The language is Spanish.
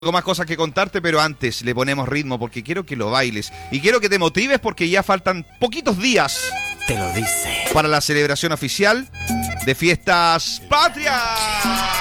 Tengo más cosas que contarte, pero antes le ponemos ritmo porque quiero que lo bailes y quiero que te motives porque ya faltan poquitos días Te lo dice para la celebración oficial de Fiestas Patrias.